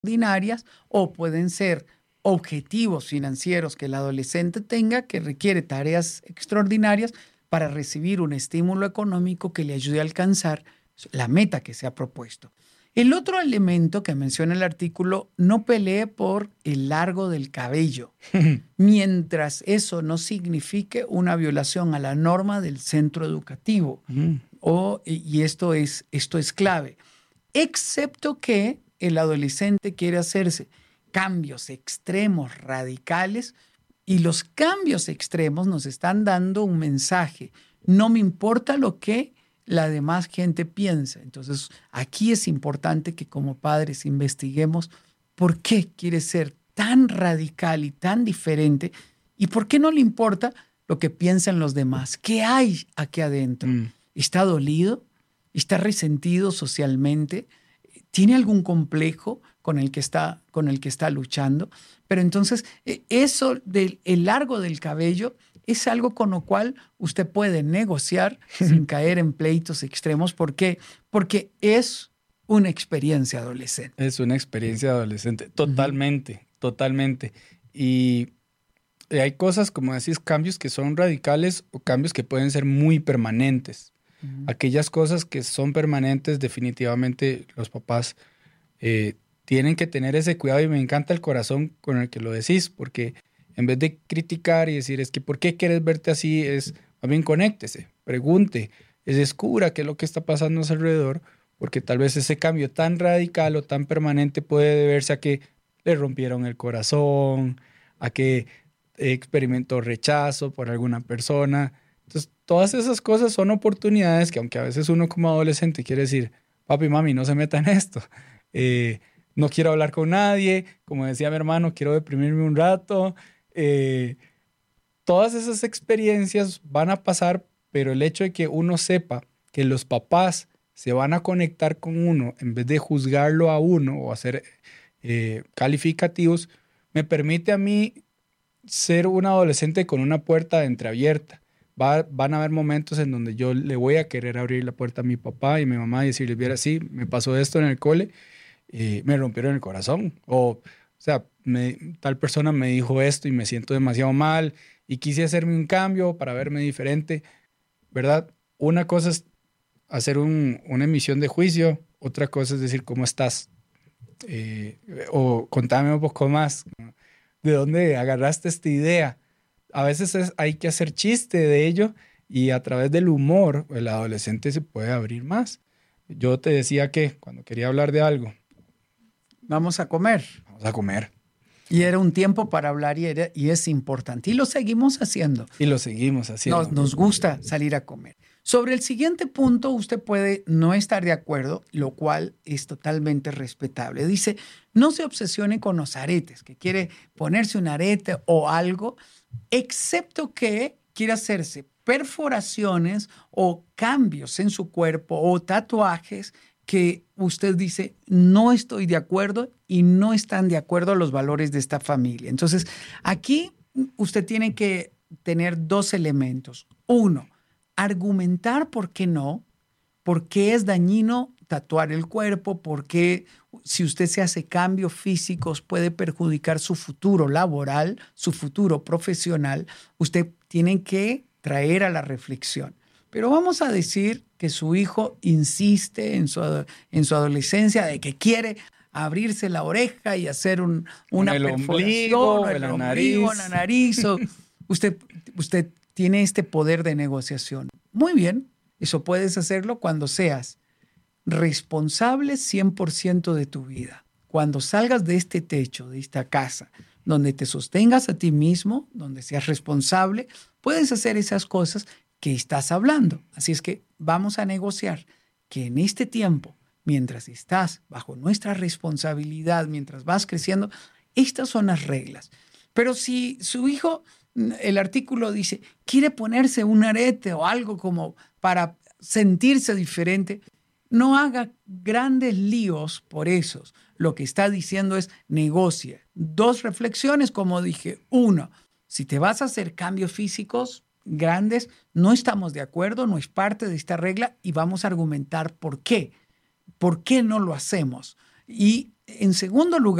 extraordinarias o pueden ser objetivos financieros que el adolescente tenga que requiere tareas extraordinarias para recibir un estímulo económico que le ayude a alcanzar la meta que se ha propuesto. El otro elemento que menciona el artículo, no pelee por el largo del cabello, mientras eso no signifique una violación a la norma del centro educativo. Y esto es clave. Excepto que el adolescente quiere hacerse cambios extremos, radicales, y los cambios extremos nos están dando un mensaje. No me importa lo que la demás gente piensa. Entonces, aquí es importante que como padres investiguemos por qué quiere ser tan radical y tan diferente y por qué no le importa lo que piensan los demás. ¿Qué hay aquí adentro? ¿Está dolido? ¿Está resentido socialmente? ¿Tiene algún complejo con el que está luchando? Pero entonces, eso del el largo del cabello es algo con lo cual usted puede negociar sin caer en pleitos extremos. ¿Por qué? Porque es una experiencia adolescente. Es una experiencia adolescente, totalmente, totalmente. Y hay cosas, como decís, cambios que son radicales o cambios que pueden ser muy permanentes. Aquellas cosas que son permanentes, definitivamente los papás tienen que tener ese cuidado, y me encanta el corazón con el que lo decís, porque en vez de criticar y decir, es que ¿por qué quieres verte así? Es, más bien, conéctese, pregunte, descubra qué es lo que está pasando a su alrededor, porque tal vez ese cambio tan radical o tan permanente puede deberse a que le rompieron el corazón, a que experimentó rechazo por alguna persona. Entonces, todas esas cosas son oportunidades que, aunque a veces uno como adolescente quiere decir, papi, mami, no se metan en esto. No quiero hablar con nadie. Como decía mi hermano, quiero deprimirme un rato. Todas esas experiencias van a pasar, pero el hecho de que uno sepa que los papás se van a conectar con uno en vez de juzgarlo a uno o hacer calificativos, me permite a mí ser un adolescente con una puerta entreabierta. Van a haber momentos en donde yo le voy a querer abrir la puerta a mi papá y a mi mamá y decirles, viera, sí, me pasó esto en el cole, me rompieron el corazón. O sea, tal persona me dijo esto y me siento demasiado mal y quise hacerme un cambio para verme diferente, ¿verdad? Una cosa es hacer una emisión de juicio, otra cosa es decir, ¿cómo estás? O contame un poco más. ¿De dónde agarraste esta idea? A veces hay que hacer chiste de ello y a través del humor el adolescente se puede abrir más. Yo te decía que cuando quería hablar de algo, vamos a comer. Vamos a comer. Y era un tiempo para hablar y es importante. Y lo seguimos haciendo. Y lo seguimos haciendo. Nos gusta salir a comer. Sobre el siguiente punto, usted puede no estar de acuerdo, lo cual es totalmente respetable. Dice, no se obsesione con los aretes, que quiere ponerse un arete o algo, excepto que quiera hacerse perforaciones o cambios en su cuerpo o tatuajes que usted dice, no estoy de acuerdo y no están de acuerdo a los valores de esta familia. Entonces, aquí usted tiene que tener dos elementos. Uno, argumentar por qué no, por qué es dañino tatuar el cuerpo, por qué si usted se hace cambios físicos puede perjudicar su futuro laboral, su futuro profesional. Usted tiene que traer a la reflexión. Pero vamos a decir que su hijo insiste en su adolescencia de que quiere abrirse la oreja y hacer una perforación, el ombligo, la nariz. Usted tiene este poder de negociación. Muy bien, eso puedes hacerlo cuando seas responsable 100% de tu vida. Cuando salgas de este techo, de esta casa, donde te sostengas a ti mismo, donde seas responsable, puedes hacer esas cosas que estás hablando. Así es que vamos a negociar que en este tiempo, mientras estás bajo nuestra responsabilidad, mientras vas creciendo, estas son las reglas. Pero si su hijo, el artículo dice, quiere ponerse un arete o algo como para sentirse diferente, no haga grandes líos por eso. Lo que está diciendo es negocia. Dos reflexiones, como dije. Uno, si te vas a hacer cambios físicos grandes, no estamos de acuerdo, no es parte de esta regla y vamos a argumentar por qué. ¿Por qué no lo hacemos? Y en segundo lugar,